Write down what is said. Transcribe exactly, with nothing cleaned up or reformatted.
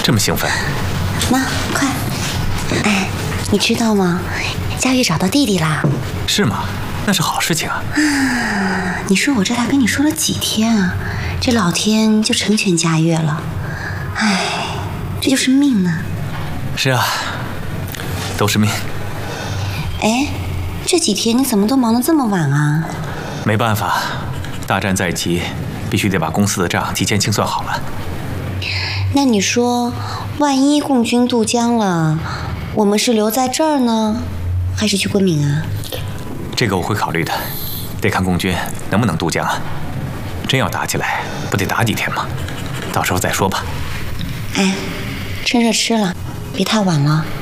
这么兴奋？ 那快！哎，你知道吗？佳玉找到弟弟啦！ 是吗？那是好事情啊！ 啊，你说我这才跟你说了几天啊，这老天就成全佳玉了。哎，这就是命啊！ 是啊，都是命。 哎，这几天你怎么都忙得这么晚啊？ 没办法，大战在即，必须得把公司的账提前清算好了。 那你说，万一共军渡江了，我们是留在这儿呢，还是去昆明啊？ 这个我会考虑的，得看共军能不能渡江啊。真要打起来，不得打几天吗？到时候再说吧。 哎，趁热吃了，别太晚了。